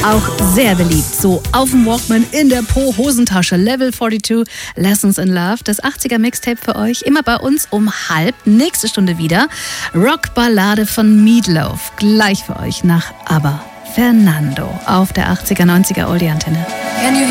auch sehr beliebt. So auf dem Walkman, in der Po-Hosentasche. Level 42, Lessons in Love. Das 80er-Mixtape für euch. Immer bei uns um 12:30. Nächste Stunde wieder. Rockballade von Meatloaf. Gleich für euch nach Aber Fernando auf der 80er-90er Oldie-Antenne.